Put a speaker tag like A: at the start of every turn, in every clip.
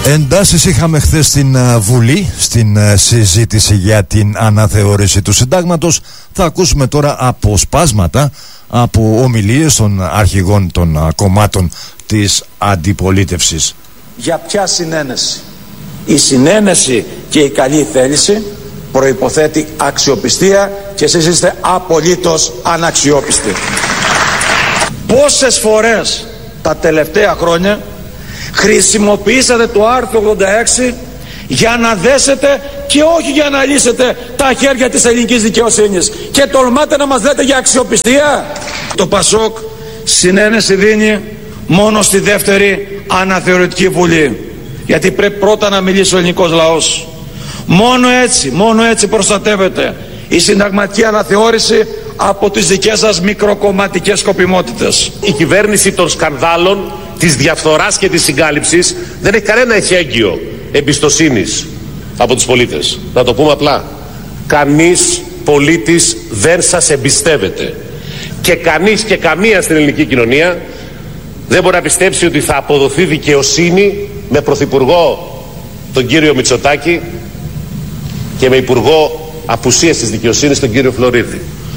A: Εντάσεις είχαμε χθες στην Βουλή, στην συζήτηση για την αναθεώρηση του συντάγματος. Θα ακούσουμε τώρα αποσπάσματα από ομιλίες των αρχηγών των κομμάτων της αντιπολίτευσης.
B: Για ποια συνένεση? Η συνένεση και η καλή θέληση προϋποθέτει αξιοπιστία και εσείς είστε απολύτως αναξιόπιστοι. Πόσες φορές τα τελευταία χρόνια χρησιμοποιήσατε το άρθρο 86 για να δέσετε και όχι για να λύσετε τα χέρια της ελληνικής δικαιοσύνης, και τολμάτε να μας λέτε για αξιοπιστία? Το Πασόκ συνένεση δίνει μόνο στη δεύτερη αναθεωρητική βουλή, γιατί πρέπει πρώτα να μιλήσει ο ελληνικός λαός. Μόνο έτσι προστατεύεται η συνταγματική αναθεώρηση από τις δικές σας μικροκομματικές σκοπιμότητες.
C: Η κυβέρνηση των σκανδάλων, της διαφθοράς και της συγκάλυψης δεν έχει κανένα εχέγγυο εμπιστοσύνης από τους πολίτες. Να το πούμε απλά. Κανείς πολίτης δεν σας εμπιστεύεται. Και κανείς και καμία στην ελληνική κοινωνία δεν μπορεί να πιστέψει ότι θα αποδοθεί δικαιοσύνη με πρωθυπουργό τον κύριο Μητσοτάκη και με υπουργό απουσίας της δικαιοσύνης τον κύριο Φλωρίδη,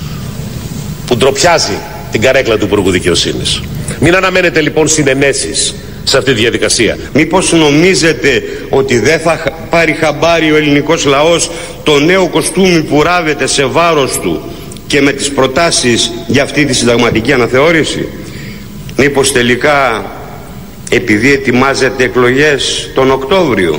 C: που ντροπιάζει την καρέκλα του Υπουργού Δικαιοσύνης. Μην αναμένετε λοιπόν συνενέσεις σε αυτή τη διαδικασία.
D: Μήπως νομίζετε ότι δεν θα πάρει χαμπάρι ο ελληνικός λαός το νέο κοστούμι που ράβεται σε βάρος του και με τις προτάσεις για αυτή τη συνταγματική αναθεώρηση? Μήπως τελικά επειδή ετοιμάζετε εκλογές τον Οκτώβριο?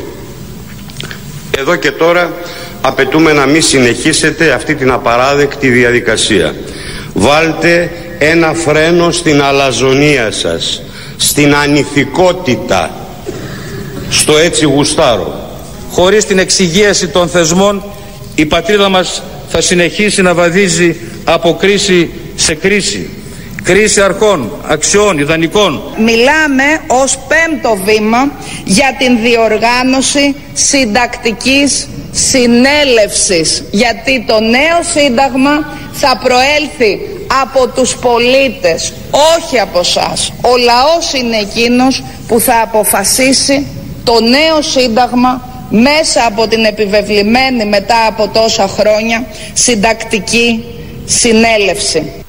D: Εδώ και τώρα απαιτούμε να μην συνεχίσετε αυτή την απαράδεκτη διαδικασία. Βάλτε ένα φρένο στην αλαζονία σας, στην ανηθικότητα, στο έτσι γουστάρω.
E: Χωρίς την εξυγίαση των θεσμών, η πατρίδα μας θα συνεχίσει να βαδίζει από κρίση σε κρίση. Κρίση αρχών, αξιών, ιδανικών.
F: Μιλάμε ως πέμπτο βήμα για την διοργάνωση συντακτικής συνέλευσης, γιατί το νέο σύνταγμα θα προέλθει από τους πολίτες, όχι από εσάς. Ο λαός είναι εκείνος που θα αποφασίσει το νέο σύνταγμα μέσα από την επιβεβλημένη μετά από τόσα χρόνια συντακτική συνέλευση.